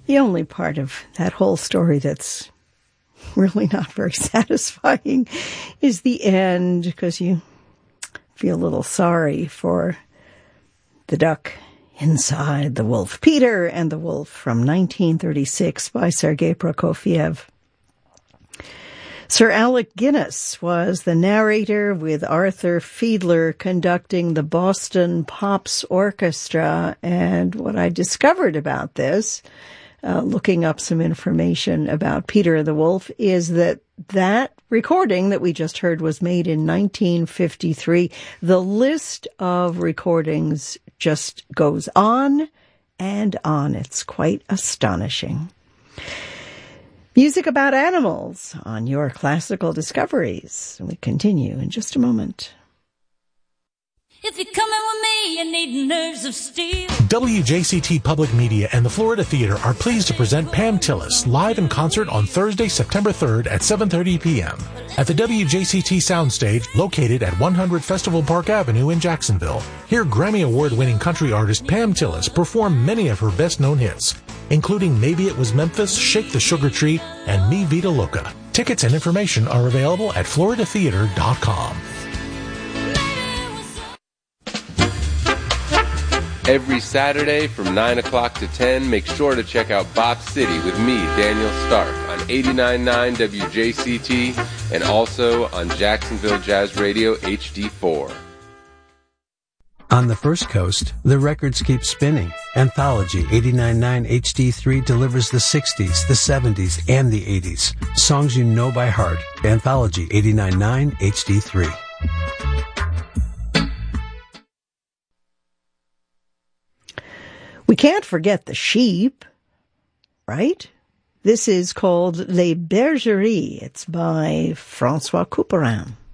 The only part of that whole story that's really not very satisfying is the end, because you feel a little sorry for the duck inside the wolf. Peter and the Wolf from 1936 by Sergei Prokofiev. Sir Alec Guinness was the narrator, with Arthur Fiedler conducting the Boston Pops Orchestra. And what I discovered about this, looking up some information about Peter and the Wolf, is that recording that we just heard was made in 1953. The list of recordings just goes on and on. It's quite astonishing. Music about animals on your classical discoveries. We continue in just a moment. If you're coming with me, you need nerves of steel. WJCT Public Media and the Florida Theater are pleased to present Pam Tillis live in concert on Thursday, September 3rd at 7:30 p.m. at the WJCT Soundstage located at 100 Festival Park Avenue in Jacksonville. Hear Grammy Award-winning country artist Pam Tillis perform many of her best-known hits, including Maybe It Was Memphis, Shake the Sugar Tree, and Mi Vida Loca. Tickets and information are available at floridatheater.com. Every Saturday from 9 o'clock to 10, make sure to check out Box City with me, Daniel Stark, on 89.9 WJCT and also on Jacksonville Jazz Radio HD4. On the First Coast, the records keep spinning. Anthology 89.9 HD3 delivers the 60s, the 70s, and the 80s. Songs you know by heart. Anthology 89.9 HD3. We can't forget the sheep, right? This is called Les Bergeries. It's by François Couperin.